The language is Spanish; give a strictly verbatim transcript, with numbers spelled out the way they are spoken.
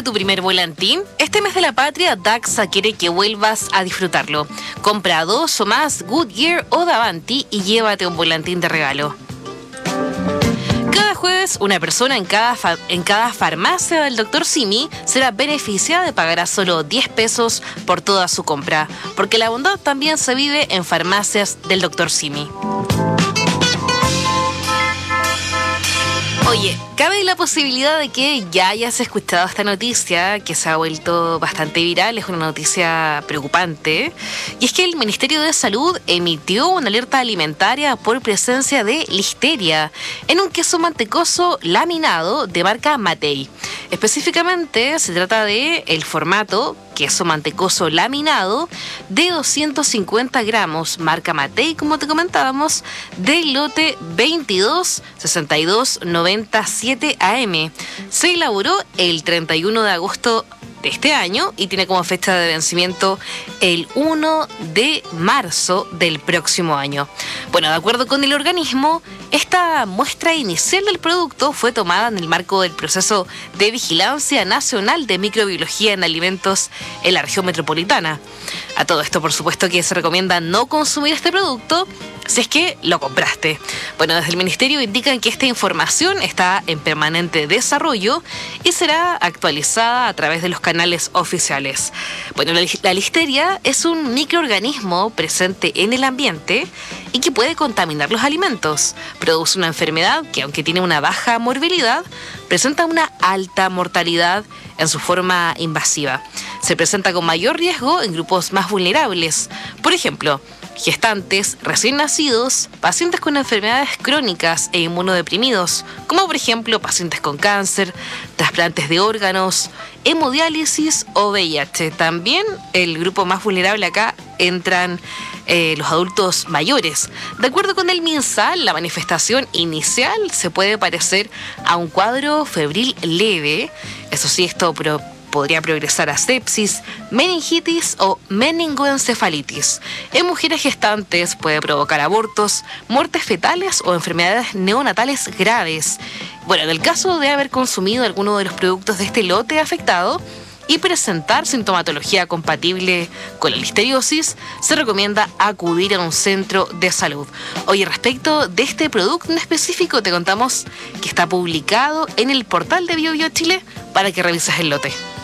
tu primer volantín? Este mes de la patria, Daxa quiere que vuelvas a disfrutarlo. Compra dos o más Goodyear o Davanti y llévate un volantín de regalo. Cada jueves, una persona en cada, fa- en cada farmacia del doctor Simi será beneficiada de pagar a solo diez pesos por toda su compra, porque la bondad también se vive en farmacias del doctor Simi. Oye, cabe la posibilidad de que ya hayas escuchado esta noticia que se ha vuelto bastante viral, es una noticia preocupante, y es que el Ministerio de Salud emitió una alerta alimentaria por presencia de listeria en un queso mantecoso laminado de marca Matei. Específicamente se trata de el formato queso mantecoso laminado de doscientos cincuenta gramos, marca Matei, como te comentábamos, del lote veintidós sesenta y dos noventa y siete A M. Se elaboró el treinta y uno de agosto de este año y tiene como fecha de vencimiento el uno de marzo del próximo año. Bueno, de acuerdo con el organismo, esta muestra inicial del producto fue tomada en el marco del proceso de vigilancia nacional de microbiología en alimentos en la región metropolitana. A todo esto, por supuesto, que se recomienda no consumir este producto si es que lo compraste. Bueno, desde el Ministerio indican que esta información está en permanente desarrollo y será actualizada a través de los canales oficiales. Bueno, la, la listeria es un microorganismo presente en el ambiente y que puede contaminar los alimentos. Produce una enfermedad que, aunque tiene una baja morbilidad, presenta una alta mortalidad en su forma invasiva. Se presenta con mayor riesgo en grupos más vulnerables. Por ejemplo, gestantes, recién nacidos, pacientes con enfermedades crónicas e inmunodeprimidos, como por ejemplo pacientes con cáncer, trasplantes de órganos, hemodiálisis o V I H. También el grupo más vulnerable acá entran eh, los adultos mayores. De acuerdo con el MinSal, la manifestación inicial se puede parecer a un cuadro febril leve. Eso sí, esto pro podría progresar a sepsis, meningitis o meningoencefalitis. En mujeres gestantes puede provocar abortos, muertes fetales o enfermedades neonatales graves. Bueno, en el caso de haber consumido alguno de los productos de este lote afectado y presentar sintomatología compatible con la listeriosis, se recomienda acudir a un centro de salud. Oye, respecto de este producto en específico, te contamos que está publicado en el portal de BioBio Chile para que revises el lote.